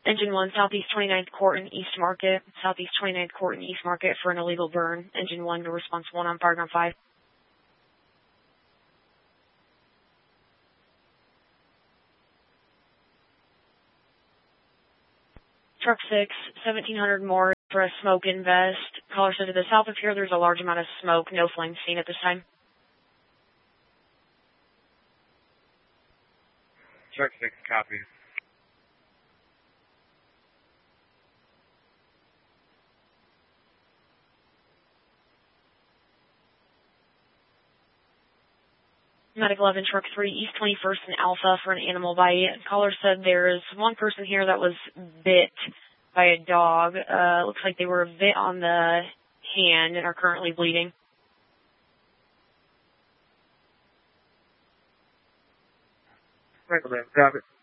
Engine 1, Southeast 29th Court and East Market. Southeast 29th Court and East Market for an illegal burn. Engine 1 to response 1 on Paragon 5. Truck 6, 1700 more for a smoke invest. Caller said to the south of here there's a large amount of smoke. No flame seen at this time. Truck 6, copy. Medic 11, Truck 3, East 21st and Alpha for an animal bite. Caller said there's one person here that was bit by a dog. Looks like they were bit on the hand and are currently bleeding. Medic 11, copy.